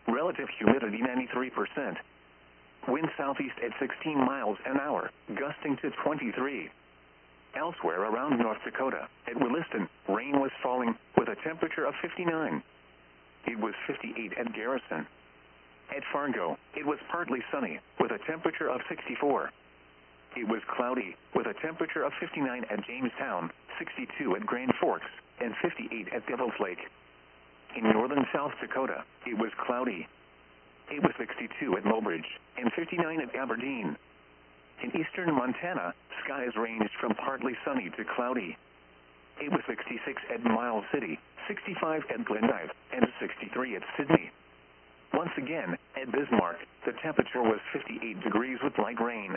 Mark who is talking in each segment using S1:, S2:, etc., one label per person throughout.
S1: relative humidity 93%. Wind southeast at 16 miles an hour, gusting to 23. Elsewhere around North Dakota, at Williston, rain was falling with a temperature of 59. It was 58 at Garrison. At Fargo, it was partly sunny with a temperature of 64. It was cloudy with a temperature of 59 at Jamestown, 62 at Grand Forks, and 58 at Devil's Lake. In northern South Dakota, it was cloudy. It was 62 at Mobridge and 59 at Aberdeen. In eastern Montana, skies ranged from partly sunny to cloudy. It was 66 at Miles City, 65 at Glendive, and 63 at Sidney. Once again, at Bismarck, the temperature was 58 degrees with light rain.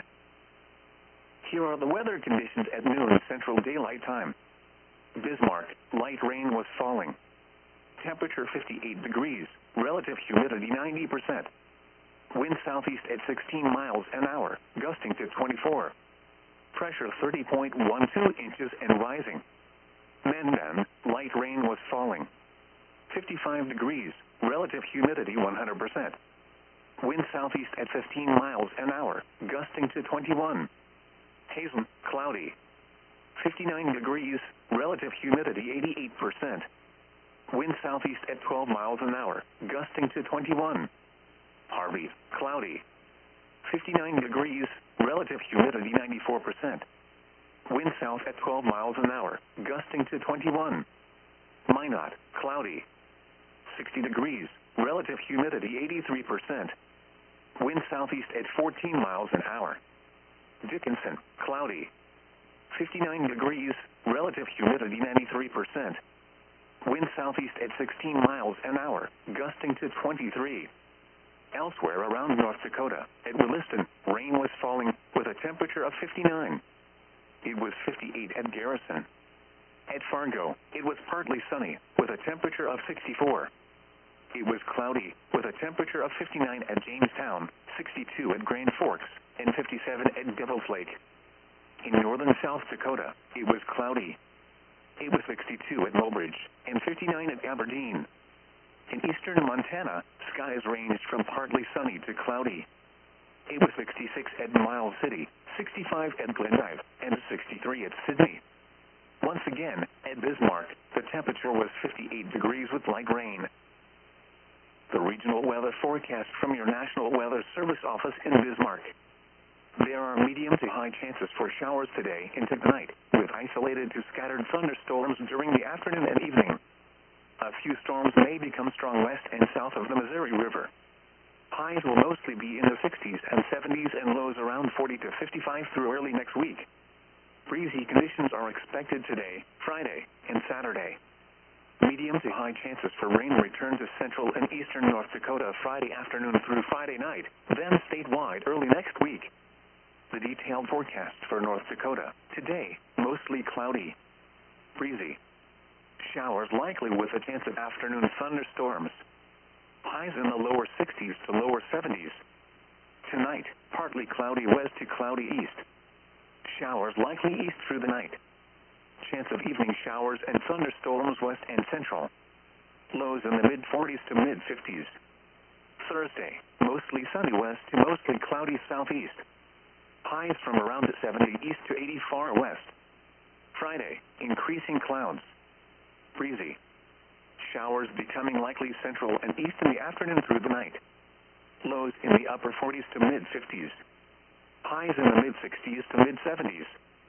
S1: Here are the weather conditions at noon Central Daylight Time. Bismarck, light rain was falling. Temperature 58 degrees, relative humidity 90%. Wind southeast at 16 miles an hour, gusting to 24. Pressure 30.12 inches and rising. Mandan, light rain was falling. 55 degrees, relative humidity 100%. Wind southeast at 15 miles an hour, gusting to 21. Hazen, cloudy. 59 degrees, relative humidity 88%. Wind southeast at 12 miles an hour, gusting to 21. Harvey, cloudy. 59 degrees, relative humidity 94%. Wind south at 12 miles an hour, gusting to 21. Minot, cloudy. 60 degrees, relative humidity 83%. Wind southeast at 14 miles an hour. Dickinson, cloudy. 59 degrees, relative humidity 93%. Wind southeast at 16 miles an hour, gusting to 23. Elsewhere around North Dakota, at Williston, rain was falling with a temperature of 59. It was 58 at Garrison. At Fargo, it was partly sunny with a temperature of 64. It was cloudy with a temperature of 59 at Jamestown, 62 at Grand Forks, and 57 at Devil's Lake. In northern South Dakota, it was cloudy. It was 62 at Mobridge and 59 at Aberdeen. In eastern Montana, skies ranged from partly sunny to cloudy. It was 66 at Miles City, 65 at Glendive, and 63 at Sidney. Once again, at Bismarck, the temperature was 58 degrees with light rain. The regional weather forecast from your National Weather Service office in Bismarck. There are medium to high chances for showers today into tonight, with isolated to scattered thunderstorms during the afternoon and evening. A few storms may become strong west and south of the Missouri River. Highs will mostly be in the 60s and 70s and lows around 40 to 55 through early next week. Breezy conditions are expected today, Friday, and Saturday. Medium to high chances for rain return to central and eastern North Dakota Friday afternoon through Friday night, then statewide early next week. The detailed forecast for North Dakota. Today, mostly cloudy. Breezy. Showers likely with a chance of afternoon thunderstorms. Highs in the lower 60s to lower 70s. Tonight, partly cloudy west to cloudy east. Showers likely east through the night. Chance of evening showers and thunderstorms west and central. Lows in the mid-40s to mid-50s. Thursday, mostly sunny west to mostly cloudy southeast. Highs from around 70 east to 80 far west. Friday, increasing clouds. Breezy. Showers becoming likely central and east in the afternoon through the night. Lows in the upper 40s to mid-50s. Highs in the mid-60s to mid-70s.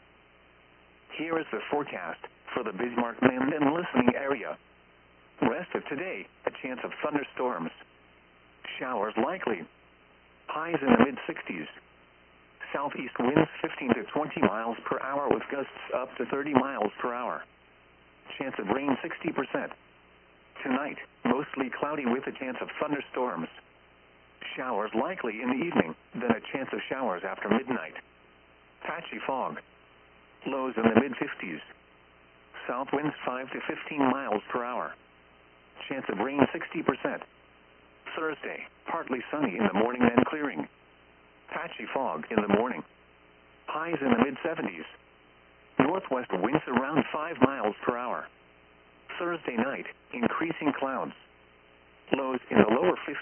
S1: Here is the forecast for the Bismarck-Mandan listening area. Rest of today, a chance of thunderstorms. Showers likely. Highs in the mid-60s. Southeast winds 15 to 20 miles per hour with gusts up to 30 miles per hour. Chance of rain 60%. Tonight, mostly cloudy with a chance of thunderstorms. Showers likely in the evening, then a chance of showers after midnight. Patchy fog. Lows in the mid-50s. South winds 5 to 15 miles per hour. Chance of rain 60%. Thursday, partly sunny in the morning then clearing. Patchy fog in the morning. Highs in the mid-70s. Northwest winds around 5 miles per hour. Thursday night, increasing clouds. Lows in the lower 50s.